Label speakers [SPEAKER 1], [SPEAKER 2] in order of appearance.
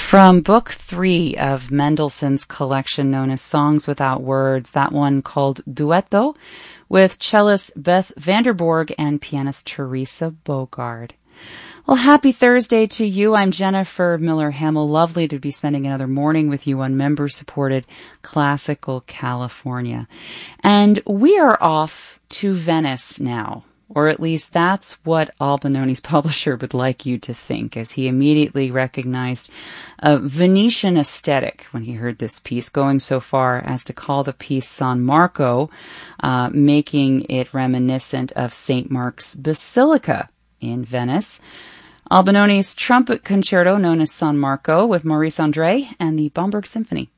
[SPEAKER 1] From Book 3 of Mendelssohn's collection known as Songs Without Words, that one called Duetto, with cellist Beth Vanderborg and pianist Teresa Bogard. Well, happy Thursday to you. I'm Jennifer Miller-Hamill. Lovely to be spending another morning with you on member-supported Classical California. And we are off to Venice now. Or at least that's what Albanone's publisher would like you to think, as he immediately recognized a Venetian aesthetic when he heard this piece, going so far as to call the piece San Marco, making it reminiscent of St. Mark's Basilica in Venice. Albanone's trumpet concerto known as San Marco with Maurice André and the Bomberg Symphony.